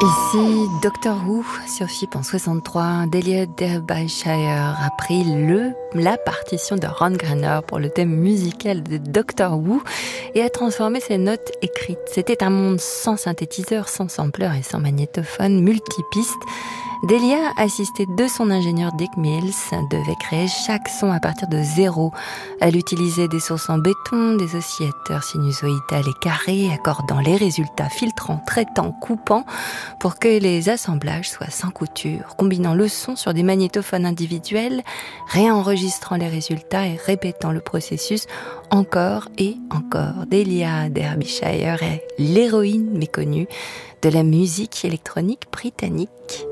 Ici Doctor Who sur FIP en 63, Delia Derbyshire a pris la partition de Ron Grainer pour le thème musical de Doctor Who et a transformé ses notes écrites. C'était un monde sans synthétiseur, sans sampleur et sans magnétophone, multipiste. Delia, assistée de son ingénieur Dick Mills, devait créer chaque son à partir de zéro. Elle utilisait des sources en béton, des oscillateurs sinusoïdales et carrés, accordant les résultats, filtrant, traitant, coupant, pour que les assemblages soient sans couture, combinant le son sur des magnétophones individuels, réenregistrant les résultats et répétant le processus encore et encore. Delia Derbyshire est l'héroïne méconnue de la musique électronique britannique.